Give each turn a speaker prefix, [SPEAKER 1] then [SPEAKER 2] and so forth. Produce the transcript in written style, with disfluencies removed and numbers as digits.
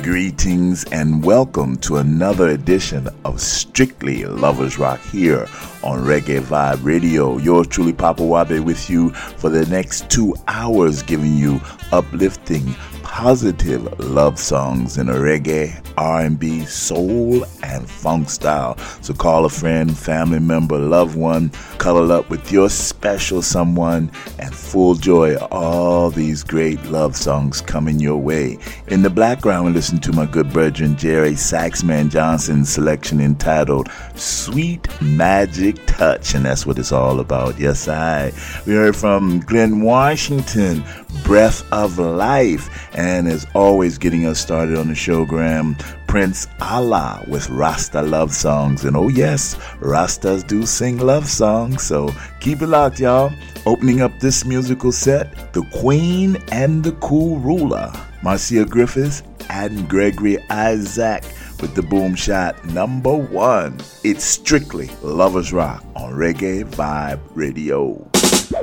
[SPEAKER 1] Greetings and welcome to another edition of Strictly Lovers Rock here on Reggae Vibe Radio. Yours truly, Papa Wabe, with you for the next 2 hours, giving you uplifting, positive love songs in a reggae, R&B, soul, and funk style. So call a friend, family member, loved one, cuddle up with your special someone, and full joy of all these great love songs coming your way. In the background, we listen to my good brethren Jerry Saxman Johnson's selection entitled Sweet Magic Touch, and that's what it's all about. Yes, we heard from Glenn Washington, Breath of Life, and as always, getting us started on the showgram, Prince Allah with Rasta love songs. And oh yes, Rastas do sing love songs, so keep it locked, y'all. Opening up this musical set, The Queen and the Cool Ruler, Marcia Griffiths and Gregory Isaac with the boom shot number 1. It's Strictly Lovers Rock on Reggae Vibe Radio.